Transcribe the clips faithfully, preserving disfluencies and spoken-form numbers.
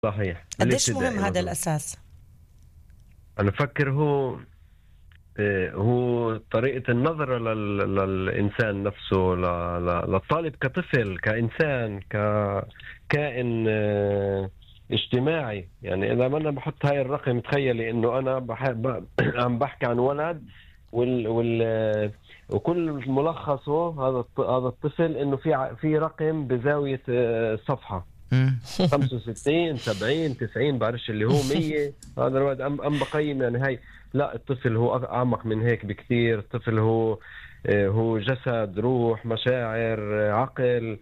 صحيح قديش مهم الابتدائي هذا مظبوط. الأساس؟ أنا بفكر هو آه، هو طريقة النظرة لل... للإنسان نفسه ل... ل... للطالب كطفل كإنسان ككائن آه، اجتماعي. يعني إذا ما أنا بحط هاي الرقم تخيلي إنه أنا بح... ب... عم بحكي عن ولد وال... وال... آه، وكل ملخصه هذا الط... هذا الطفل إنه في ع... في رقم بزاوية آه، الصفحة مم. خمسة وستين سبعين تسعين بعرفش اللي هو مية. هذا الواد أم أم بقيم يعني هاي. لا، الطفل هو أعمق من هيك بكثير. الطفل هو آه، هو جسد، روح، مشاعر، آه، عقل،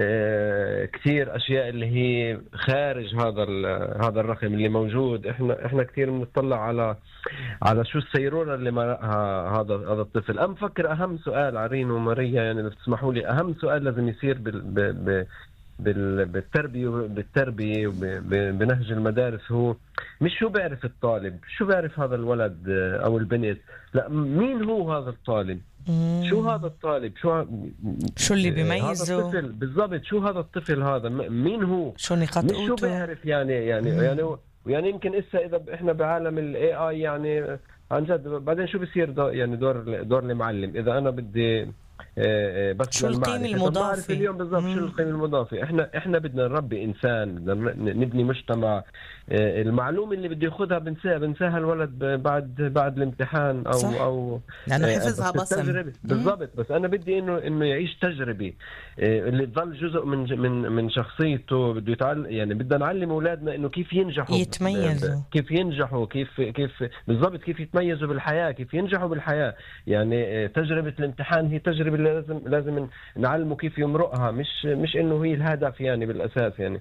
آه، كثير أشياء اللي هي خارج هذا هذا الرقم اللي موجود. إحنا إحنا كثير بنطلع على على شو السيرورة اللي مرقها هذا هذا الطفل. أم فكر أهم سؤال عرين وماريا، يعني لو تسمحوا لي، أهم سؤال لازم يصير بال ب ب بال- بالتربية بالتربية وب- بنهج المدارس هو مش شو بيعرف الطالب، شو بيعرف هذا الولد آه، أو البنت، لا مين هو هذا الطالب. شو مم. هذا الطالب، شو ه- شو اللي آه، هذا بيميزه؟ الطفل بالضبط، شو هذا الطفل هذا م- مين هو. شو نقاط مش شو قوته؟ بيعرف يعني يعني يعني يعني يمكن إسا إذا ب- إحنا بعالم ال إيه آي يعني آه، عن جد بعدين شو بصير دور يعني دور دور المعلم إذا أنا بدي آه، آه، بس شو القيمة للمعرفة. طب بعرف المضافة؟ اليوم بالضبط شو مم. القيمة المضافة. احنا احنا بدنا نربي انسان، بدنا ن- نبني مجتمع. آه، المعلومة اللي بده ياخذها بنساها بنساها الولد ب- بعد بعد الامتحان او صح. او لأنه آه، حفظها بس بصم. التجربة بالضبط. بس انا بدي انه انه يعيش تجربة آه، اللي تظل جزء من ج- من من شخصيته. بده يتعلم يعني بدنا نعلم اولادنا انه كيف ينجحوا ب- ب- يتميزوا. كيف ينجحوا كيف كيف بالضبط كيف يتميزوا بالحياة، كيف ينجحوا بالحياة. يعني آه، تجربة الامتحان هي تجربة اللي لازم لازم نعلمه كيف يمرقها، مش مش انه هي الهدف يعني بالاساس. يعني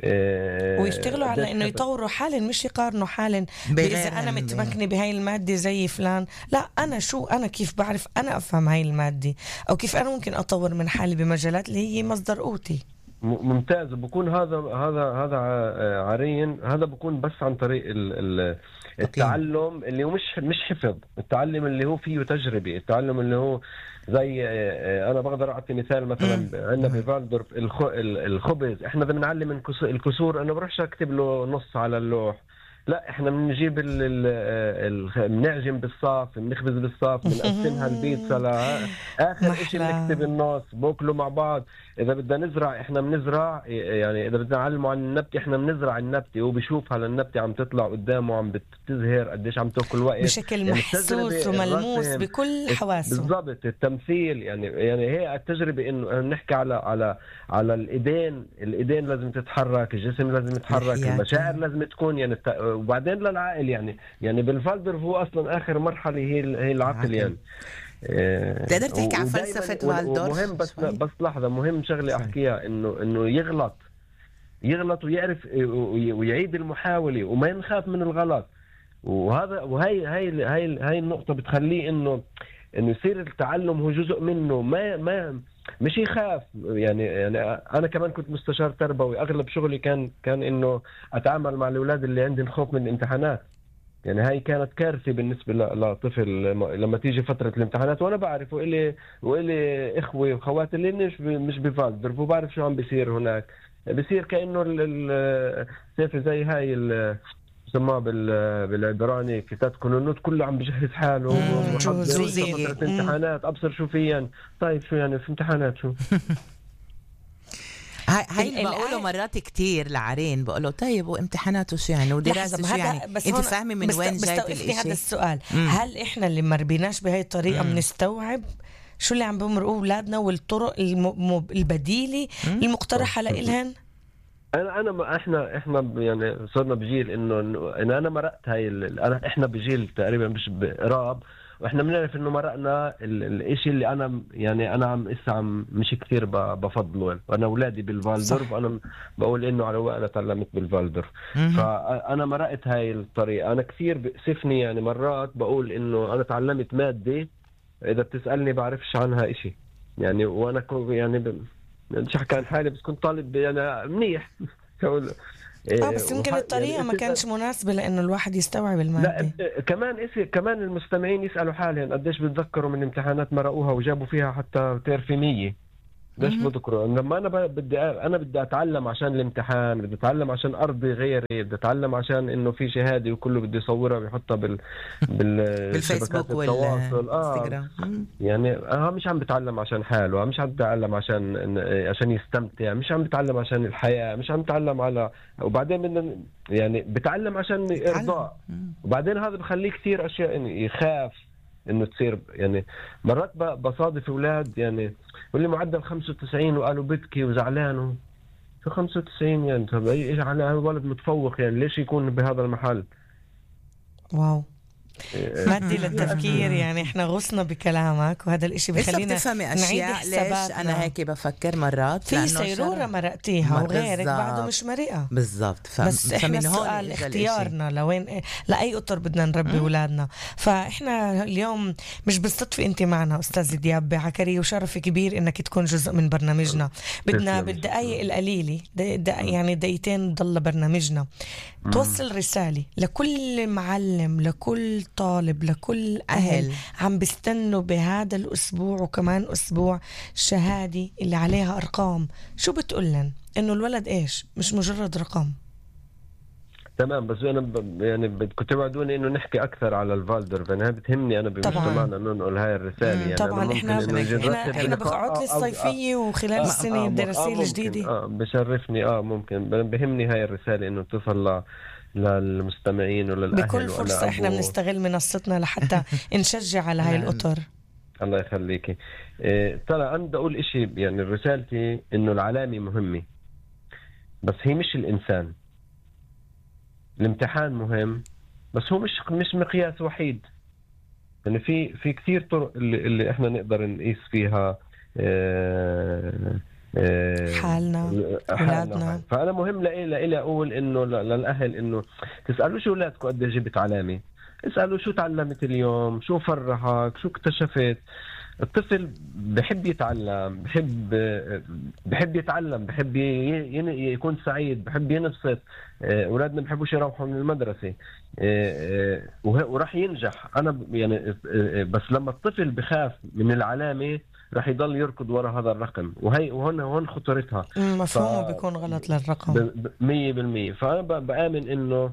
آه، ويشتغلوا على قديش انه حب- يطوروا حالا، مش يقارنوا حالا بإذا بغيرها انا من- متمكنه بهاي الماده زي فلان. لا، انا شو انا كيف بعرف انا افهم هاي الماده، او كيف انا ممكن اطور من حالي بمجالات اللي هي مصدر قوتي. م- ممتاز. وبكون هذا هذا هذا ع- عارين هذا بكون بس عن طريق ال- ال- تقييم. التعلم اللي هو مش مش حفظ. التعلم اللي هو فيه تجربة، التعلم اللي هو زي آه، آه، انا بقدر اعطي مثال مثلا مم. عندنا بفالدورف الخ- ال- الخبز. احنا بدنا نعلم الكس- الكسور، انا بروحش اكتب له نص على اللوح. لا، احنا بنجيب ال ال ال بنعجن بالصاف، بنخبز بالصاف، بنقسمها البيتزا ل اخر اشي محلى. بنكتب النص بوكلوا مع بعض. اذا بدنا نزرع احنا بنزرع، يعني اذا بدنا نعلمه عن النبتة احنا بنزرع النبتة وبيشوفها للنبتة عم تطلع قدامه عم بتزهر قديش عم تاكل وقت. بشكل يعني محسوس التجربة وملموس الرسم بكل حواسه. بالضبط التمثيل. يعني يعني هي التجربة انه نحكي على على على الايدين. الايدين لازم تتحرك، الجسم لازم يتحرك، الحياة. المشاعر لازم تكون يعني الت... وبعدين للعقل. يعني يعني بالفالدر هو اصلا اخر مرحلة هي ال- هي العقل العقل. يعني. آه، تقدر تحكي عن ودايماً- فلسفة و- والدورف ومهم بس شوي؟ بس لحظة، مهم شغلة شوي. احكيها انه انه يغلط يغلط ويعرف وي- ويعيد المحاولة وما ينخاف من الغلط. وهذا وهي هاي هاي هاي النقطة بتخليه انه انه يصير التعلم هو جزء منه. ما ما مش يخاف. يعني يعني انا كمان كنت مستشار تربوي، اغلب شغلي كان كان انه اتعامل مع الاولاد اللي عندهم خوف من الامتحانات. يعني هاي كانت كارثة بالنسبة ل- لطفل لما لما تيجي فترة الامتحانات. وانا بعرف وإلي وإلي اخوة وخوات اللي مش ب- مش بفالدر وبعرف شو عم بيصير هناك. بيصير كأنه ال- ال- سيف زي هاي ال- بسموها بال- بالعبراني كتاب كونونوت، كله عم بجهز حاله مم، ومحضر جوزية. فترة مم. امتحانات. ابصر شو فيا. طيب شو يعني في امتحانات شو. هاي هاي اللي ال- بقوله الآن- مرات كتير لعرين، بقوله طيب وامتحاناته شو يعني ودراسة لحظة، شو هذا يعني بس انت هون فاهمة من بست... وين جايب بستوقفني هذا الاشي. السؤال. مم. هل احنا اللي مربيناش بهاي الطريقة مم. بنستوعب شو اللي عم بمرقوه اولادنا والطرق الم... م- البديلة مم. المقترحة لإلهن؟ انا انا ما احنا احنا ب- يعني صرنا بجيل انه إنه انا انا مرقت هاي ال- انا احنا بجيل تقريبا مش بقراب، واحنا بنعرف انه مرقنا ال- الاشي اللي انا م- يعني انا عم اسا عم مش كثير ب- بفضله. انا اولادي بالفالدور صح. وانا م- بقول انه على وقت انا تعلمت بالفالدور. مم. فانا مرقت هاي الطريقه. انا كثير بأسفني يعني مرات بقول انه انا تعلمت ماده اذا بتسالني بعرفش عنها اشي. يعني وانا كو يعني ب... مش احكي عن حالي بس كنت طالب يعني منيح. كقول- اه إيه، بس يمكن وح- الطريقة يعني ما إنت- كانش مناسبة لأنه الواحد يستوعب لا المادة. إيه، كمان إسي كمان المستمعين يسألوا حالهم قديش بتذكروا من امتحانات مرقوها وجابوا فيها حتى تعرفي مية. ليش مهم. بذكره؟ لما انا ب- بدي انا بدي اتعلم عشان الامتحان، بدي اتعلم عشان ارضي غيري، بدي اتعلم عشان انه في شهاده وكله بده يصورها ويحطها بال بالفيسبوك بالشبكات التواصل. اه والانستغرام. مم. يعني اه مش عم بتعلم عشان حاله، مش عم بتعلم عشان إن- عشان يستمتع، مش عم بتعلم عشان الحياه، مش عم بتعلم على، وبعدين بدنا يعني بتعلم عشان تعلم. ارضاء. مم. وبعدين هذا بخليه كثير اشياء إنه يخاف انه تصير. يعني مرات ب- بصادف اولاد يعني يقول لي معدل خمسة وتسعين وقالوا ببكي وزعلان. شو خمسة وتسعين يعني؟ طب ايش على ولد متفوق يعني ليش يكون بهذا المحل؟ واو، إيه، مادي للتفكير. يعني احنا غصنا بكلامك، وهذا الاشي لسه بخلينا بتفهمي نعيد اشياء. ليش حساباتنا. انا هيك بفكر مرات؟ في لأنه سيرورة شرع. مرقتيها مر- وغيرك بعده بالضبط. مش مرقة. بالضبط. ف... بس احنا فمن هون السؤال إجا الإشي. اختيارنا لوين، لاي قطر بدنا نربي اولادنا. فاحنا اليوم مش بالصدفه انت معنا استاذ دياب بعكري، وشرف كبير انك تكون جزء من برنامجنا. بدنا تسلم. بالدقائق القليله دي دي يعني دقيقتين ضل برنامجنا توصل رساله لكل معلم، لكل طالب، لكل اهل أهل. عم بيستنوا بهذا الاسبوع وكمان اسبوع الشهاده اللي عليها ارقام. شو بتقول لن انه الولد ايش مش مجرد رقم؟ تمام. بس انا ب... يعني بدكم توعدوني انه نحكي اكثر على الفالدر، فانا بتهمني انا بمجتمعنا ننقل هاي الرساله. يعني طبعا أنا احنا ممكن إنه يجي احنا نرتب احنا اللقاء. بعطلة آه، آه، الصيفيه وخلال آه، السنه آه، الدراسيه آه، ممكن. الجديده. اه بشرفني. اه ممكن بهمني هاي الرساله انه توصل ل... للمستمعين وللاهل. بكل فرصه وأنا احنا أبو- بنستغل منصتنا لحتى نشجع على هاي نعم. الاطر. الله يخليكي. إيه، ترى انا بدي اقول اشي، يعني رسالتي انه العلامه مهمه بس هي مش الانسان. الامتحان مهم بس هو مش مش مقياس وحيد. يعني في في كثير طرق اللي, اللي احنا نقدر نقيس فيها آه، آه، حالنا، أولادنا. فانا مهم لإلي لإلي اقول انه ل- للاهل انه تسالوا شو اولادكم قد إيه جبت علامه، اسالوا شو تعلمت اليوم، شو فرحك، شو اكتشفت. الطفل بحب يتعلم، بحب بحب يتعلم، بحب ي- ي- يكون سعيد، بحب ينبسط. آه، اولادنا بحبوش يروحوا من المدرسه. آه، آه، وه- وراح ينجح. انا ب- يعني آه، آه، بس لما الطفل بخاف من العلامه راح يضل يركض وراء هذا الرقم، وهي وهون هون خطورتها. مفهومه ف- بيكون غلط للرقم. ب- ب- مية بالمية. فأنا ب- بآمن إنه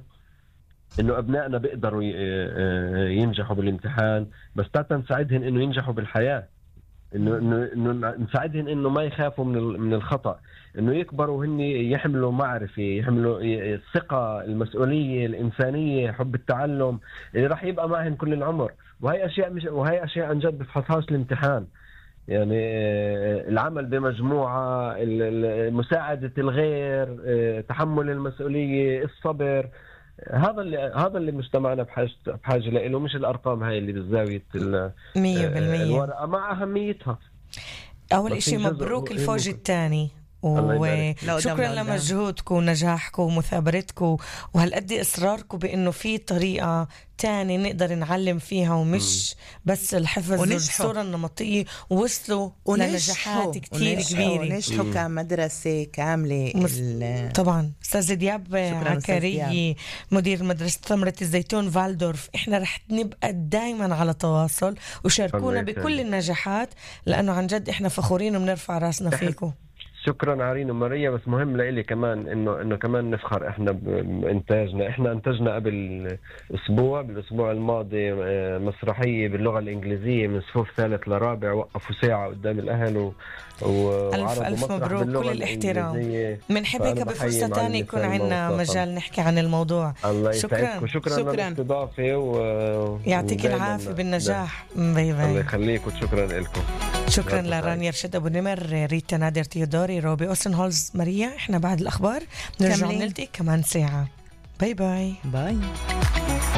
إنه أبنائنا بيقدروا ي- آه، ينجحوا بالامتحان، بس تاتا نساعدهم إنه ينجحوا بالحياة. إنه إنه إنه نساعدهم إنه ما يخافوا من ال- من الخطأ، إنه يكبروا هن يحملوا معرفة، يحملوا ي- الثقة، المسؤولية، الإنسانية، حب التعلم اللي راح يبقى معهم كل العمر. وهي أشياء مش وهي أشياء عن جد بفحصهاش الامتحان. يعني آه، العمل بمجموعة، ال- ال- مساعدة الغير، آه، تحمل المسؤولية، الصبر. هذا اللي هذا اللي مجتمعنا بحاجة بحاجة له، مش الأرقام هاي اللي بزاوية ال- مية آه، بالمية. الورقة مع أهميتها. أول بس إشي هي جزء- مبروك هي الفوج ممكن. الثاني، الله يبارك فيك. وشكرا لقدام لقدام. لمجهودكم ونجاحكم ومثابرتكم وهالقد إصراركم بأنه في طريقة تاني نقدر نعلم فيها، ومش بس الحفظ ونجحوا. والصورة النمطية، ووصلوا لنجاحات كتير ونجحوا. كبيرة. ونجحوا كمدرسة كاملة. مس- ال- طبعا أستاذ دياب شكراً أستاذ عكري دياب. مدير مدرسة ثمرة الزيتون فالدورف، احنا رح نبقى دايما على تواصل، وشاركونا الله بكل يسلمك. النجاحات لأنه عن جد احنا فخورين وبنرفع راسنا فيكم. شكرا عرين وماريا. بس مهم لإلي كمان انه انه كمان نفخر احنا بانتاجنا. احنا انتجنا قبل اسبوع، بالاسبوع الماضي، آه، مسرحيه باللغه الانجليزيه من صفوف ثالث لرابع، وقفوا ساعه قدام الاهل و... و... ألف وعرضوا ألف مسرح مبروك، باللغة كل الاحترام. الإنجليزية. بنحب هيك فأنا بفرصة بحيي تانية معلم يكون سلمى عنا وصافا. مجال نحكي عن الموضوع. الله شكراً. يسعدك وشكرا شكراً. للاستضافه و... يعطيك ودايماً- العافية بالنجاح. باي الله باي. يخليك وشكرا لكم. شكرا الله يسعدك. لرانيا رشد أبو نمر، ريتا نادر تيودوري، روبي أوسن هولز، ماريا. احنا بعد الأخبار نرجع كملين. نلتقي كمان ساعة. باي باي. باي.